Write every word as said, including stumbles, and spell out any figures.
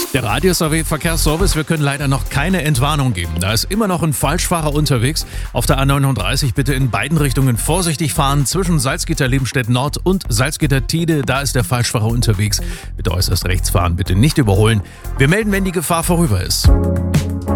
Der Radius A W Verkehrsservice, wir können leider noch keine Entwarnung geben. Da ist immer noch ein Falschfahrer unterwegs. Auf der A neununddreißig bitte in beiden Richtungen vorsichtig fahren. Zwischen Salzgitter-Lebenstedt Nord und Salzgitter-Tide, da ist der Falschfahrer unterwegs. Bitte äußerst rechts fahren, bitte nicht überholen. Wir melden, wenn die Gefahr vorüber ist.